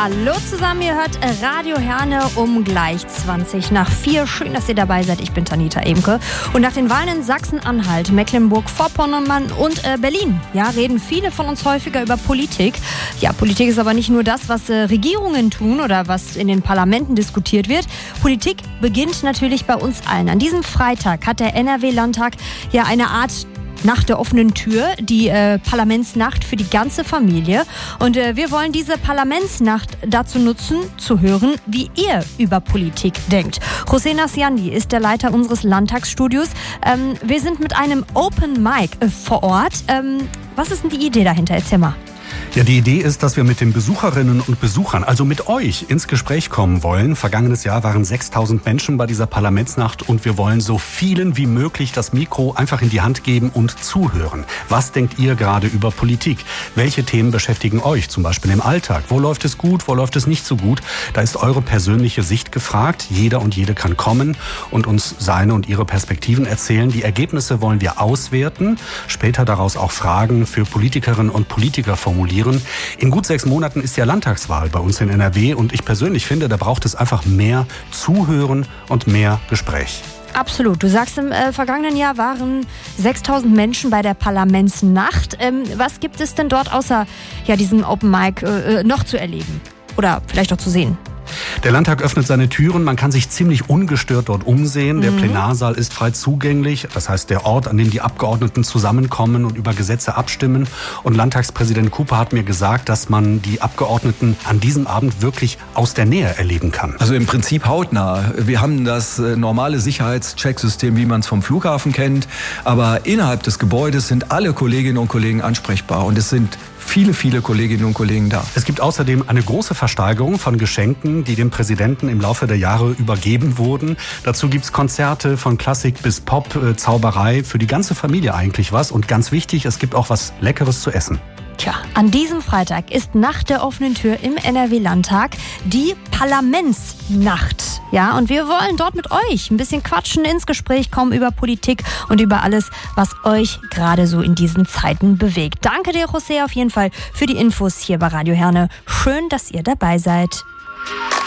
Hallo zusammen, ihr hört Radio Herne um gleich 20 nach 4. Schön, dass ihr dabei seid. Ich bin Tanita Emke. Und nach den Wahlen in Sachsen-Anhalt, Mecklenburg-Vorpommern und Berlin, ja, reden viele von uns häufiger über Politik. Ja, Politik ist aber nicht nur das, was Regierungen tun oder was in den Parlamenten diskutiert wird. Politik beginnt natürlich bei uns allen. An diesem Freitag hat der NRW-Landtag ja eine Art Nacht der offenen Tür, die Parlamentsnacht für die ganze Familie. Und wir wollen diese Parlamentsnacht dazu nutzen, zu hören, wie ihr über Politik denkt. José Nasciandi ist der Leiter unseres Landtagsstudios. Wir sind mit einem Open Mic vor Ort. Was ist denn die Idee dahinter? Erzähl mal. Ja, die Idee ist, dass wir mit den Besucherinnen und Besuchern, also mit euch, ins Gespräch kommen wollen. Vergangenes Jahr waren 6.000 Menschen bei dieser Parlamentsnacht und wir wollen so vielen wie möglich das Mikro einfach in die Hand geben und zuhören. Was denkt ihr gerade über Politik? Welche Themen beschäftigen euch, zum Beispiel im Alltag? Wo läuft es gut, wo läuft es nicht so gut? Da ist eure persönliche Sicht gefragt. Jeder und jede kann kommen und uns seine und ihre Perspektiven erzählen. Die Ergebnisse wollen wir auswerten, später daraus auch Fragen für Politikerinnen und Politiker formulieren. In gut 6 Monaten ist ja Landtagswahl bei uns in NRW und ich persönlich finde, da braucht es einfach mehr Zuhören und mehr Gespräch. Absolut. Du sagst, im vergangenen Jahr waren 6.000 Menschen bei der Parlamentsnacht. Was gibt es denn dort außer diesem Open Mic noch zu erleben? Oder vielleicht auch zu sehen? Der Landtag öffnet seine Türen, man kann sich ziemlich ungestört dort umsehen. Der Plenarsaal ist frei zugänglich, das heißt der Ort, an dem die Abgeordneten zusammenkommen und über Gesetze abstimmen. Und Landtagspräsident Cooper hat mir gesagt, dass man die Abgeordneten an diesem Abend wirklich aus der Nähe erleben kann. Also im Prinzip hautnah. Wir haben das normale Sicherheitschecksystem, wie man es vom Flughafen kennt. Aber innerhalb des Gebäudes sind alle Kolleginnen und Kollegen ansprechbar. Und es sind viele Kolleginnen und Kollegen da. Es gibt außerdem eine große Versteigerung von Geschenken, die dem Präsidenten im Laufe der Jahre übergeben wurden. Dazu gibt's Konzerte von Klassik bis Pop, Zauberei, für die ganze Familie eigentlich was. Und ganz wichtig, es gibt auch was Leckeres zu essen. Tja, an diesem Freitag ist Nacht der offenen Tür im NRW-Landtag die Parlamentsnacht. Ja, und wir wollen dort mit euch ein bisschen quatschen, ins Gespräch kommen über Politik und über alles, was euch gerade so in diesen Zeiten bewegt. Danke dir, José, auf jeden Fall für die Infos hier bei Radio Herne. Schön, dass ihr dabei seid.